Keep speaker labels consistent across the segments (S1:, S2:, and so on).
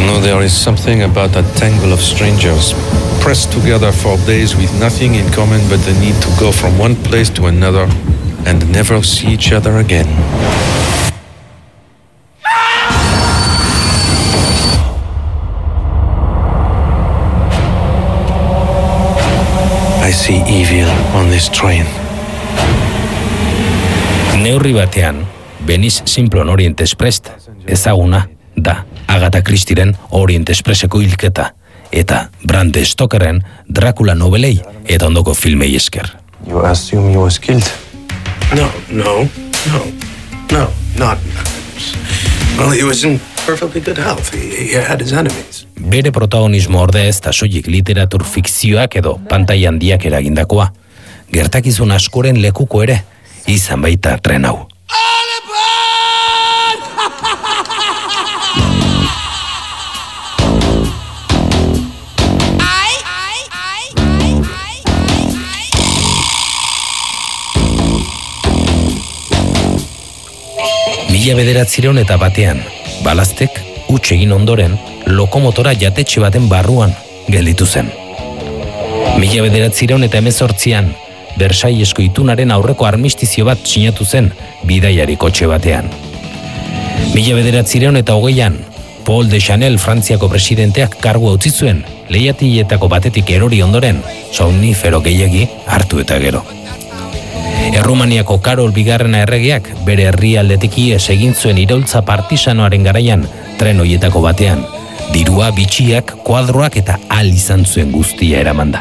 S1: There is something about that tangle of strangers, pressed together for days with nothing in common but the need to go from one place to another and never see each other again. I see evil on this train.
S2: Neurri batean, Venice Simple on Orient Express ezaguna da Agatha Christieren Orient Expresseko hilketa eta Bram Stokeren Dracula novelei eta ondoko filmei esker.
S1: You assume he was killed?
S3: No, not. Well, he was in perfectly good health. He had his enemies.
S2: Bere protagonismo orde ez da soilik literatur fikzioak edo pantaila handiak eragindakoa. Gertakizun askoren lekuko ere izan baita tren hau. Mila 1901 balaztek huts egin ondoren lokomotora jatetxe baten barruan gelditu zen. 1918an Versailesko itunaren aurreko armistizio bat sinatu zen bidaiari kotxe batean. 1920an Paul de Chanel Frantziako presidenteak kargua utzi zuen lehiatiletako batetik erori ondoren somnifero gehiegi hartu eta gero. Errumaniako Karol bigarrena erregeak bere herrialdetik ihes egin zuen iraultza partisanoaren garaian tren hoietako batean, dirua, bitxiak, kuadroak eta ahal izan zuen guztia eramanda.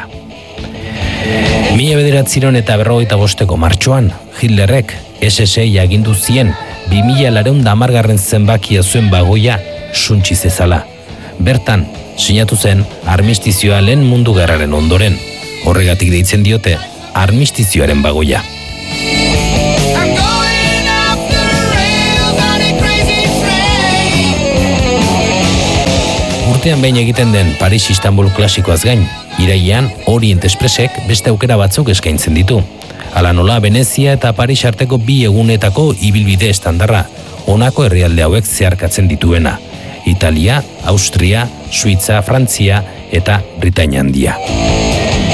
S2: 1945ko martxoan, Hitlerrek SS-ei agindu zien 2410 zenbakia zuen bagoia suntsi zezala. Bertan, sinatu zen armistizioa Lehen Mundu Gerraren ondoren. Horregatik deitzen diote armistizioaren bagoia. Urtean behin egiten den Paris-Istanbul klasikoaz gain, irailean Orient Expressek beste aukera batzuk eskaintzen ditu. Hala nola Venezia eta Paris arteko 2 egunetako ibilbide estandarra, honako herrialde hauek zeharkatzen dituena: Italia, Austria, Suitza, Frantzia eta Britainia Handia.